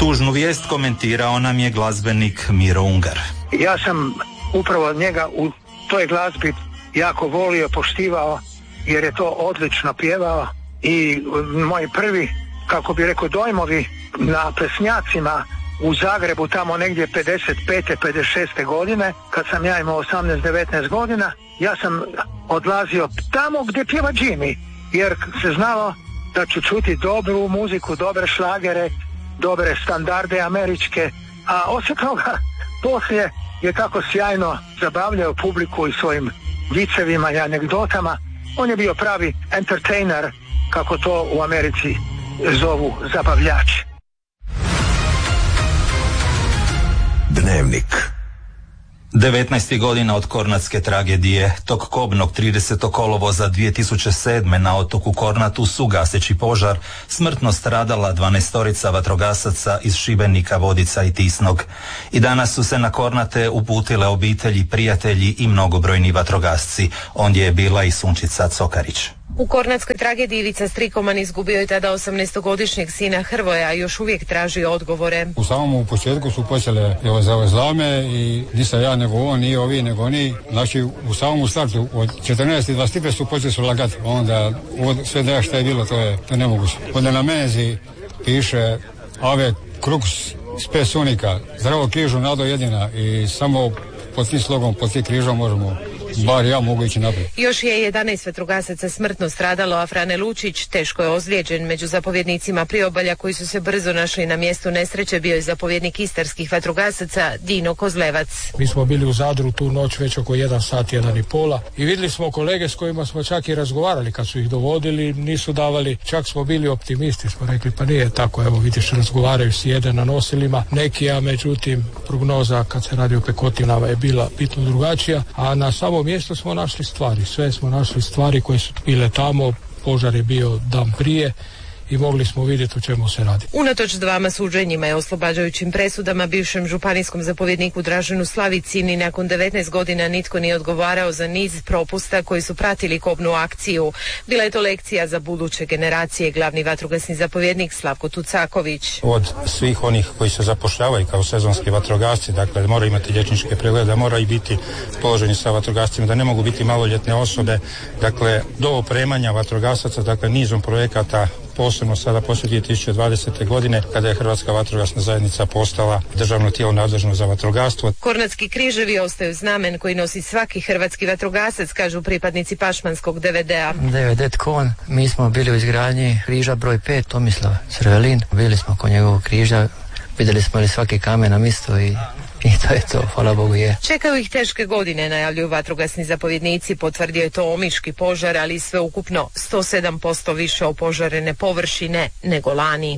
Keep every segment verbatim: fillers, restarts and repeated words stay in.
Tužnu vijest komentirao nam je glazbenik Miro Ungar. Ja sam upravo njega u toj glazbi jako volio, poštivao, jer je to odlično pjevao i moji prvi, kako bi rekao, dojmovi na plesnjacima u Zagrebu tamo negdje pedeset pete pedeset šeste godine, kad sam ja imao osamnaest devetnaest godina, ja sam odlazio tamo gdje pjeva Jimmy, jer se znalo da ću čuti dobru muziku, dobre šlagere, dobre standarde američke, a osim toga poslije je tako sjajno zabavljao publiku i svojim vicevima i anegdotama. On je bio pravi entertainer, kako to u Americi zovu zabavljač. Dnevnik. devetnaest godina od kornatske tragedije. Tog kobnog tridesetog kolovoza dvije tisuće sedme. na otoku Kornatu su gaseći požar smrtno stradala dvanaestorica vatrogasaca iz Šibenika, Vodica i Tisnog. I danas su se na Kornate uputile obitelji, prijatelji i mnogobrojni vatrogasci. Ondje je bila i Sunčica Cokarić. U kornatskoj tragediji Ivica Strikoman izgubio je tada osamnaestogodišnjeg sina Hrvoja i još uvijek traži odgovore. U samom početku su počele zavrzlame i nisam ja nego on, nije ovi nego oni. Znači u samom startu od četrnaest i dvadeset pet su počeli su lagati. Onda sve da što je bilo to je, to je nemoguće. Onda na menzi piše Ave Crux Spes Unica, zdravo križu nado jedina i samo pod tim slogom, pod tim križom možemo, bar ja mogu ići naprijed. Još je jedanaest vatrogasaca smrtno stradalo, a Frane Lučić teško je ozlijeđen. Među zapovjednicima priobalja koji su se brzo našli na mjestu nesreće bio je zapovjednik istarskih vatrogasaca Dino Kozlevac. Mi smo bili u Zadru tu noć već oko jedan sat, jedan i pola i vidjeli smo kolege s kojima smo čak i razgovarali kad su ih dovodili, nisu davali, čak smo bili optimisti, smo rekli pa nije tako, evo vidiš razgovaraju si jede na nosilima, neki, a međutim prognoza kad se radi o pekotinama je bila bitno drugačija, a na samo mjesto smo našli stvari, sve smo našli stvari koje su bile tamo, požar je bio dan prije i mogli smo vidjeti o čemu se radi. Unatoč dvama suđenjima i oslobađajućim presudama bivšem županijskom zapovjedniku Draženu Slavici ni nakon devetnaest godina nitko nije odgovarao za niz propusta koji su pratili kobnu akciju. Bila je to lekcija za buduće generacije, glavni vatrogasni zapovjednik Slavko Tucaković. Od svih onih koji se zapošljavaju kao sezonski vatrogasci, dakle da moraju imati liječničke preglede, da moraju biti položeni sa vatrogascima, da ne mogu biti maloljetne osobe, dakle do opremanja vatrogasaca, dakle nizom projekata, posebno sada poslije dvije tisuće dvadesete. godine kada je Hrvatska vatrogasna zajednica postala državno tijelo nadležno za vatrogastvo. Kornatski križevi ostaju znamen koji nosi svaki hrvatski vatrogasac, kažu pripadnici pašmanskog D V D-a. D V D Tkon, mi smo bili u izgradnji križa broj pet, Tomislav Crvelin. Bili smo kod njegovog križa, vidjeli smo li svaki kamen na mjestu i I to je to, hvala Bogu je. Čekaju ih teške godine, najavljuju vatrogasni zapovjednici, potvrdio je to omiški požar, ali sve ukupno sto sedam posto više opožarene površine nego lani.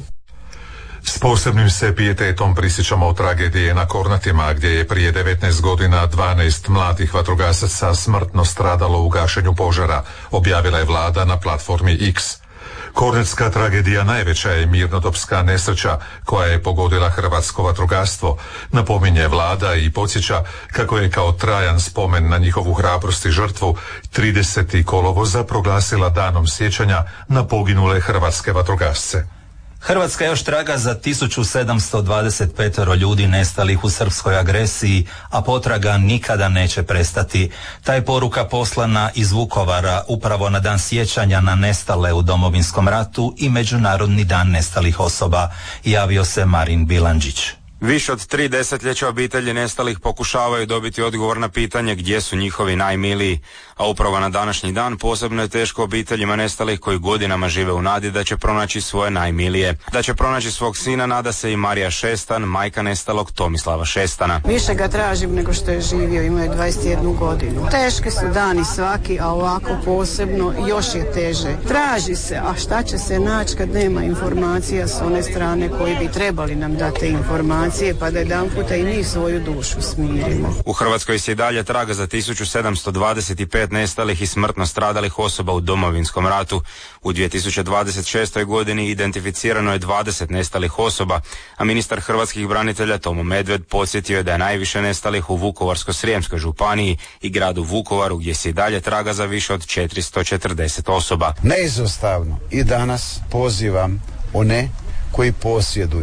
S posebnim se pijetetom prisjećamo o tragedije na Kornatima, gdje je prije devetnaest godina dvanaest mladih vatrogasaca smrtno stradalo u gašenju požara, objavila je vlada na platformi X. Kornatska tragedija najveća je mirnodopska nesreća koja je pogodila hrvatsko vatrogastvo, napominje vlada i podsjeća kako je kao trajan spomen na njihovu hrabrost i žrtvu tridesetog kolovoza proglasila danom sjećanja na poginule hrvatske vatrogasce. Hrvatska još traga za tisuću sedamsto dvadeset pet ljudi nestalih u srpskoj agresiji, a potraga nikada neće prestati. Ta je poruka poslana iz Vukovara upravo na dan sjećanja na nestale u Domovinskom ratu i Međunarodni dan nestalih osoba, javio se Marin Bilandžić. Više od tri desetljeća obitelji nestalih pokušavaju dobiti odgovor na pitanje gdje su njihovi najmiliji, a upravo na današnji dan posebno je teško obiteljima nestalih koji godinama žive u nadi da će pronaći svoje najmilije. Da će pronaći svog sina nada se i Marija Šestan, majka nestalog Tomislava Šestana. Više ga tražim nego što je živio, imao je dvadeset jednu godinu. Teški su dani svaki, a ovako posebno još je teže. Traži se, a šta će se naći kad nema informacija s one strane koji bi trebali nam dati informacije, pa da jedan puta i mi svoju dušu smirimo. U Hrvatskoj se i dalje traga za tisuću sedamsto dvadeset pet nestalih i smrtno stradalih osoba u Domovinskom ratu. U dvije tisuće dvadeset šestoj. godini identificirano je dvadeset nestalih osoba, a ministar hrvatskih branitelja Tomo Medved podsjetio je da je najviše nestalih u Vukovarsko-srijemskoj županiji i gradu Vukovaru, gdje se i dalje traga za više od četiristo četrdeset osoba. Neizostavno i danas pozivam one koji posjeduju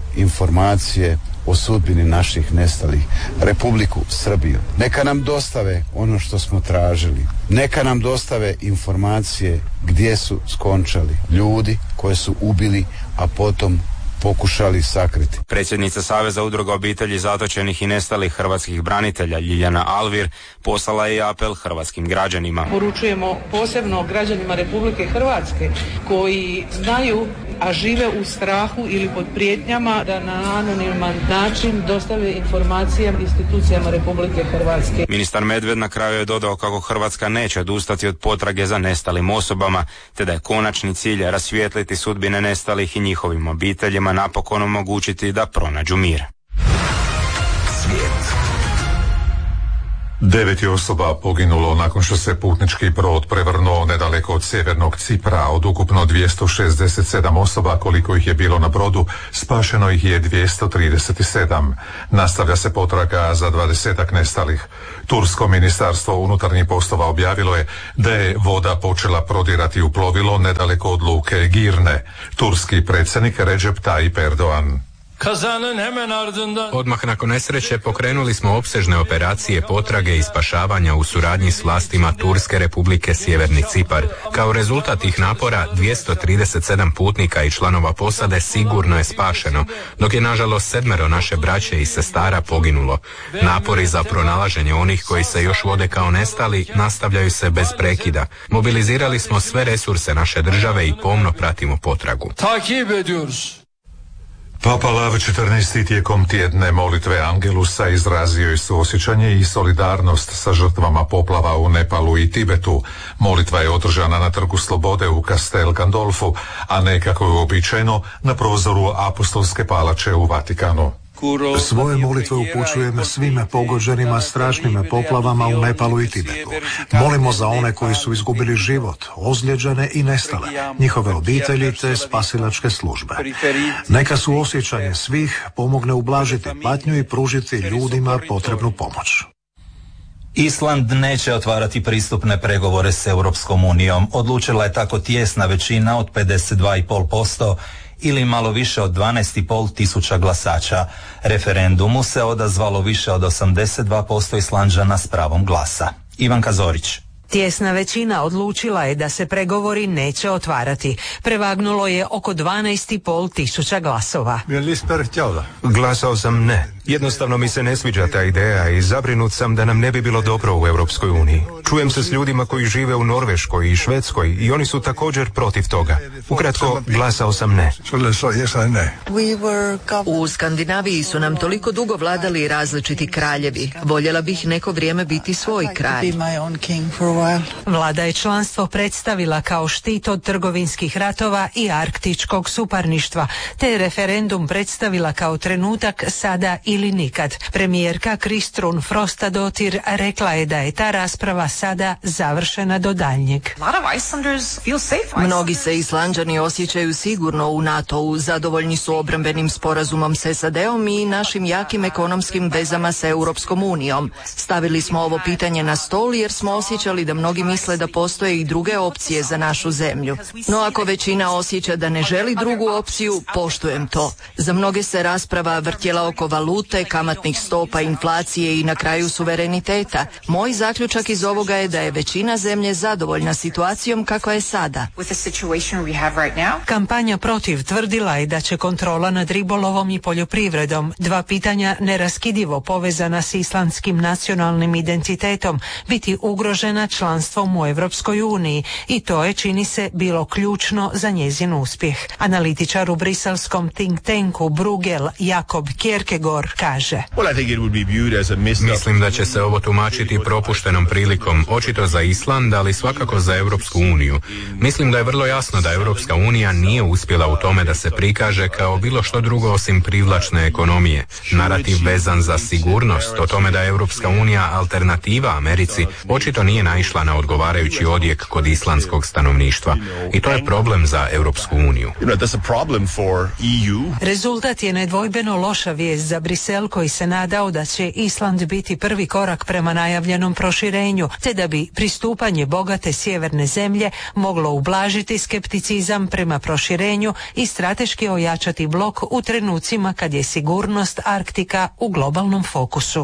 informacije o sudbini naših nestalih, Republiku Srbiju. Neka nam dostave ono što smo tražili. Neka nam dostave informacije gdje su skončali ljudi koje su ubili, a potom pokušali sakriti. Predsjednica Saveza udruga obitelji zatočenih i nestalih hrvatskih branitelja Ljiljana Alvir poslala je apel hrvatskim građanima. Poručujemo posebno građanima Republike Hrvatske koji znaju, a žive u strahu ili pod prijetnjama, da na anoniman način dostave informacije institucijama Republike Hrvatske. Ministar Medved na kraju je dodao kako Hrvatska neće odustati od potrage za nestalim osobama, te da je konačni cilj rasvijetliti sudbine nestalih i njihovim obiteljima napokon omogućiti da pronađu mir. Svijet. Devet je osoba poginulo nakon što se putnički brod prevrnuo nedaleko od sjevernog Cipra. Od ukupno dvjesto šezdeset sedam osoba koliko ih je bilo na brodu, spašeno ih je dvjesto trideset sedam. Nastavlja se potraga za dvadesetak nestalih. Tursko ministarstvo unutarnjih poslova objavilo je da je voda počela prodirati u plovilo nedaleko od luke Girne. Turski predsjednik Recep Tayyip Erdoğan. Odmah nakon nesreće pokrenuli smo opsežne operacije potrage i spašavanja u suradnji s vlastima Turske Republike Sjeverni Cipar. Kao rezultat tih napora dvjesto trideset sedam putnika i članova posade sigurno je spašeno, dok je nažalost sedmero naše braće i sestara poginulo. Napori za pronalaženje onih koji se još vode kao nestali nastavljaju se bez prekida. Mobilizirali smo sve resurse naše države i pomno pratimo potragu. Papa Lav četrnaesti tijekom tjedne molitve Angelusa izrazio je suosjećanje i solidarnost sa žrtvama poplava u Nepalu i Tibetu. Molitva je održana na Trgu Slobode u Castel Gandolfu, a ne kako je uobičajeno na prozoru Apostolske palače u Vatikanu. Svoje molitve upućujem svim pogođenima strašnim poplavama u Nepalu i Tibetu. Molimo za one koji su izgubili život, ozlijeđene i nestale, njihove obitelji te spasilačke službe. Neka su osjećanje svih pomogne ublažiti patnju i pružiti ljudima potrebnu pomoć. Island neće otvarati pristupne pregovore s Europskom unijom. Odlučila je tako tijesna većina od pedeset dva zarez pet posto ili malo više od dvanaest i pol tisuća glasača. Referendumu se odazvalo više od osamdeset dva posto Islanđana s pravom glasa. Ivanka Zorić. Tijesna većina odlučila je da se pregovori neće otvarati. Prevagnulo je oko dvanaest i pol tisuća glasova. Glasao sam ne. Jednostavno mi se ne sviđa ta ideja i zabrinut sam da nam ne bi bilo dobro u Europskoj uniji. Čujem se s ljudima koji žive u Norveškoj i Švedskoj i oni su također protiv toga. Ukratko, glasao sam ne. U Skandinaviji su nam toliko dugo vladali različiti kraljevi. Voljela bih neko vrijeme biti svoj kralj. Vlada je članstvo predstavila kao štit od trgovinskih ratova i arktičkog suparništva, te je referendum predstavila kao trenutak sada ili nikad. Premijerka Kristrún Frostadóttir rekla je da je ta rasprava sada završena do daljnjeg. Mnogi se Islanđani osjećaju sigurno u NATO-u, zadovoljni su obrambenim sporazumom s S A D-om i našim jakim ekonomskim vezama s Europskom unijom. Stavili smo ovo pitanje na stol jer smo osjećali da mnogi misle da postoje i druge opcije za našu zemlju. No ako većina osjeća da ne želi drugu opciju, poštujem to. Za mnoge se rasprava vrtjela oko valute, kamatnih stopa, inflacije i na kraju suvereniteta. Moj zaključak iz ovoga je da je većina zemlje zadovoljna situacijom kakva je sada. Kampanja protiv tvrdila je da će kontrola nad ribolovom i poljoprivredom, dva pitanja neraskidivo povezana s islandskim nacionalnim identitetom, biti ugrožena članstvom u Europskoj uniji i to je, čini se, bilo ključno za njezin uspjeh. Analitičar u briselskom think tanku Bruegel Jakob Kierkegaard kaže: Mislim da će se ovo tumačiti propuštenom prilikom, očito za Island, ali svakako za Europsku uniju. Mislim da je vrlo jasno da Europska unija nije uspjela u tome da se prikaže kao bilo što drugo osim privlačne ekonomije. Narativ vezan za sigurnost o tome da je Europska unija alternativa Americi očito nije naišla na odgovarajući odjek kod islandskog stanovništva. I to je problem za Europsku uniju. Rezultat je nedvojbeno loša vijest za Brisel Brisel koji se nadao da će Island biti prvi korak prema najavljenom proširenju, te da bi pristupanje bogate sjeverne zemlje moglo ublažiti skepticizam prema proširenju i strateški ojačati blok u trenucima kad je sigurnost Arktika u globalnom fokusu.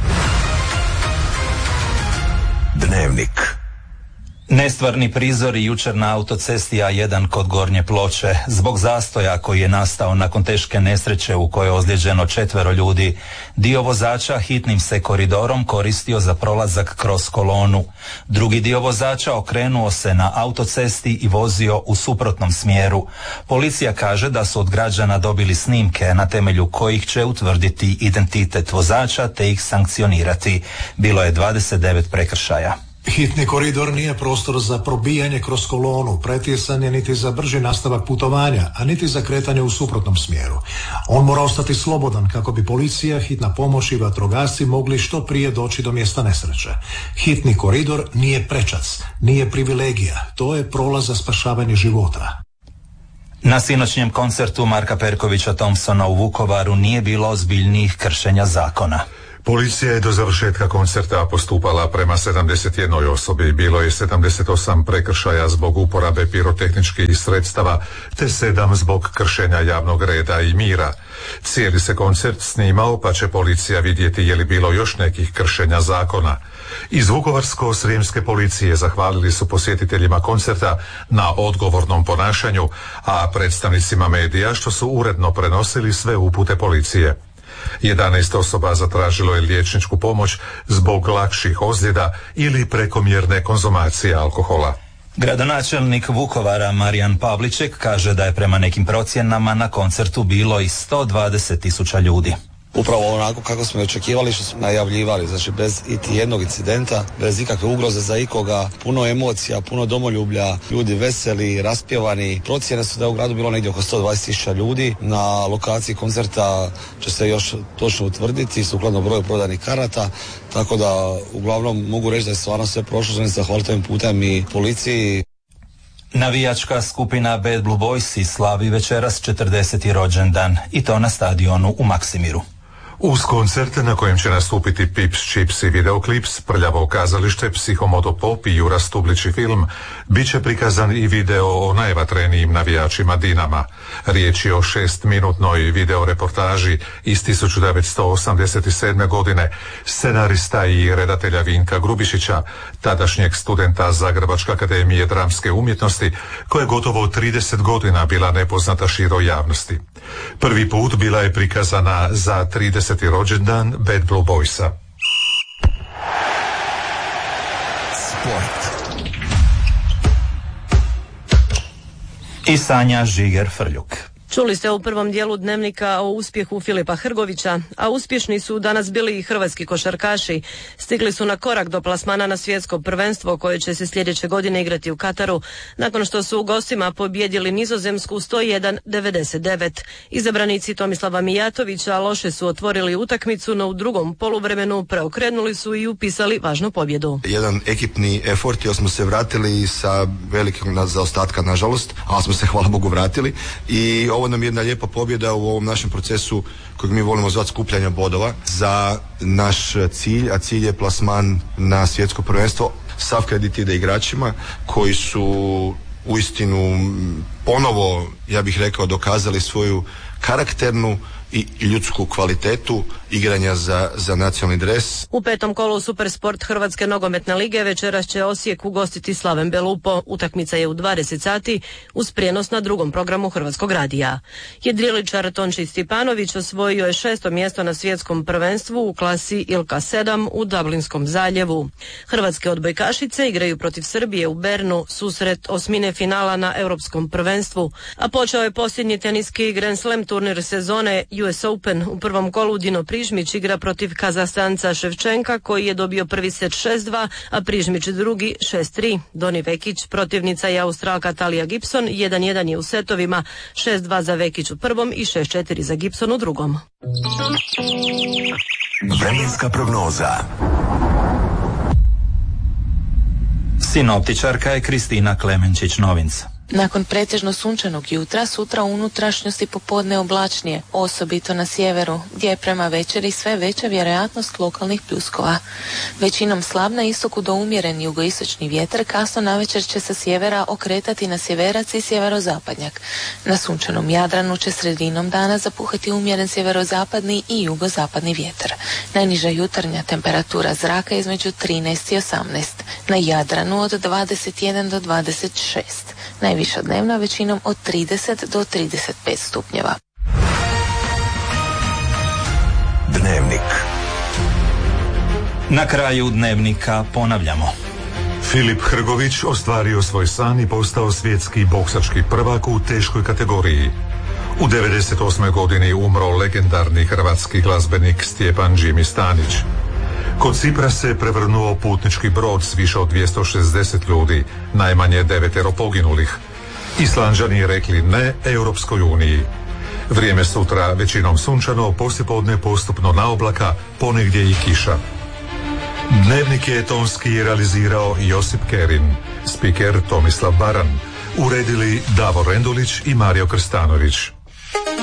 Dnevnik. Nestvarni prizori jučer na autocesti A jedan kod Gornje Ploče. Zbog zastoja koji je nastao nakon teške nesreće u kojoj je ozlijeđeno četvero ljudi, dio vozača hitnim se koridorom koristio za prolazak kroz kolonu. Drugi dio vozača okrenuo se na autocesti i vozio u suprotnom smjeru. Policija kaže da su od građana dobili snimke na temelju kojih će utvrditi identitet vozača te ih sankcionirati. Bilo je dvadeset devet prekršaja. Hitni koridor nije prostor za probijanje kroz kolonu, pretjesan je niti za brži nastavak putovanja, a niti za kretanje u suprotnom smjeru. On mora ostati slobodan kako bi policija, hitna pomoć i vatrogasci mogli što prije doći do mjesta nesreće. Hitni koridor nije prečac, nije privilegija, to je prolaz za spašavanje života. Na sinoćnjem koncertu Marka Perkovića Thompsona u Vukovaru nije bilo ozbiljnijih kršenja zakona. Policija je do završetka koncerta postupala prema sedamdeset jednoj osobi. Bilo je sedamdeset osam prekršaja zbog uporabe pirotehničkih sredstava, te sedam zbog kršenja javnog reda i mira. Cijeli se koncert snimao, pa će policija vidjeti je li bilo još nekih kršenja zakona. Iz Vukovarsko-srijemske policije zahvalili su posjetiteljima koncerta na odgovornom ponašanju, a predstavnicima medija što su uredno prenosili sve upute policije. jedanaest osoba zatražilo je liječničku pomoć zbog lakših ozljeda ili prekomjerne konzumacije alkohola. Gradonačelnik Vukovara Marijan Pavliček kaže da je prema nekim procjenama na koncertu bilo i sto dvadeset tisuća ljudi. Upravo onako kako smo očekivali, što smo najavljivali, znači bez iti jednog incidenta, bez ikakve ugroze za ikoga, puno emocija, puno domoljublja, ljudi veseli, raspjevani. Procjene su da je u gradu bilo negdje oko sto dvadeset tisuća ljudi. Na lokaciji koncerta će se još točno utvrditi sukladno broju prodanih karata, tako da uglavnom mogu reći da je stvarno sve prošlo, želim se zahvaliti ovim putem i policiji. Navijačka skupina Bad Blue Boysi slavi večeras četrdeseti rođendan i to na stadionu u Maksimiru. Uz koncert na kojem će nastupiti Pips, Chips i videoklips, Prljavo kazalište, Psihomoto Pop i Jura Stublići film, bit će prikazan i video o najvatrenijim navijačima Dinama. Riječ je o šestminutnoj video reportaži iz tisuću devetsto osamdeset sedme. godine scenarista i redatelja Vinka Grubišića, tadašnjeg studenta Zagrebačke akademije dramske umjetnosti, koja je gotovo trideset godina bila nepoznata široj javnosti. Prvi put bila je prikazana za trideseti rođendan Bad Blue Boysa. Sport. I Sanja Žiger Frljuk. Čuli ste u prvom dijelu Dnevnika o uspjehu Filipa Hrgovića, a uspješni su danas bili i hrvatski košarkaši. Stigli su na korak do plasmana na svjetsko prvenstvo koje će se sljedeće godine igrati u Kataru, nakon što su u gostima pobijedili Nizozemsku sto jedan devedeset devet. Izabranici Tomislava Mijatovića loše su otvorili utakmicu, no u drugom poluvremenu preokrenuli su i upisali važnu pobjedu. Jedan ekipni effort, jer smo se vratili sa velikog zaostatka, nažalost, ali smo se, hvala Bogu, vratili i ovo nam je jedna lijepa pobjeda u ovom našem procesu kojeg mi volimo zvati skupljanja bodova za naš cilj, a cilj je plasman na svjetsko prvenstvo. Sav kredit ide igračima koji su uistinu ponovo, ja bih rekao, dokazali svoju karakternu i ljudsku kvalitetu igranja za, za nacionalni dres. U petom kolu Supersport Hrvatske nogometne lige večeras će Osijek ugostiti Slaven Belupo. Utakmica je u dvadeset sati uz prijenos na drugom programu Hrvatskog radija. Jedriličar Tonči Stipanović osvojio je šesto mjesto na svjetskom prvenstvu u klasi Ilka sedam u Dublinskom zaljevu. Hrvatske odbojkašice igraju protiv Srbije u Bernu, susret osmine finala na europskom prvenstvu, a počeo je posljednji teniski Grand Slam turnir sezone U S Open. U prvom kolu Dino Prižmić igra protiv Kazahstanca Ševčenka koji je dobio prvi set šest dva, a Prižmić drugi šest tri. Doni Vekić protivnica je Australka Talija Gibson, jedan jedan je u setovima, šest dva za Vekić u prvom i šest četiri za Gibson u drugom. Vremenska prognoza. Sinoptičarka je Kristina Klemenčić-Novinc. Nakon pretežno sunčanog jutra, sutra u unutrašnjosti popodne oblačnije, osobito na sjeveru, gdje je prema večeri sve veća vjerojatnost lokalnih pljuskova. Većinom slab na istoku do umjeren jugoistočni vjetar, kasno navečer će sa sjevera okretati na sjeverac i sjeverozapadnjak. Na sunčanom Jadranu će sredinom dana zapuhati umjeren sjeverozapadni i jugozapadni vjetar. Najniža jutarnja temperatura zraka između trinaest i osamnaest. Na Jadranu od dvadeset jedan do dvadeset šest. Najviša dnevna većinom od trideset do trideset pet stupnjeva. Dnevnik. Na kraju dnevnika ponavljamo. Filip Hrgović ostvario svoj san i postao svjetski boksački prvak u teškoj kategoriji. U devedeset osmoj godini umro legendarni hrvatski glazbenik Stjepan Jimmy Stanić. Kod Cipra se prevrnuo putnički brod s više od dvjesto šezdeset ljudi, najmanje devetero poginulih. Islanđani rekli ne Europskoj uniji. Vrijeme sutra većinom sunčano, poslijepodne postupno na oblaka, ponegdje i kiša. Dnevnik je tonski realizirao Josip Kerin, spiker Tomislav Baran, uredili Davor Rendulić i Mario Krstanović.